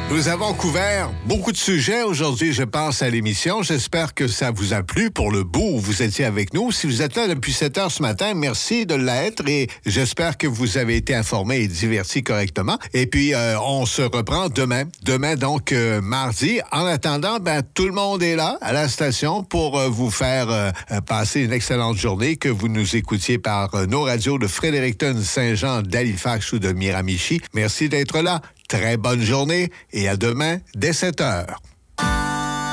Nous avons couvert beaucoup de sujets aujourd'hui, je pense, à l'émission. J'espère que ça vous a plu pour le bout où vous étiez avec nous. Si vous êtes là depuis 7 heures ce matin, merci de l'être et j'espère que vous avez été informés et divertis correctement. Et puis, on se reprend demain. Demain, donc, mardi. En attendant, tout le monde est là à la station pour vous faire passer une excellente journée, que vous nous écoutiez par nos radios de Fredericton, Saint-Jean, d'Halifax ou de Miramichi. Merci d'être là. Très bonne journée et à demain dès 7 heures.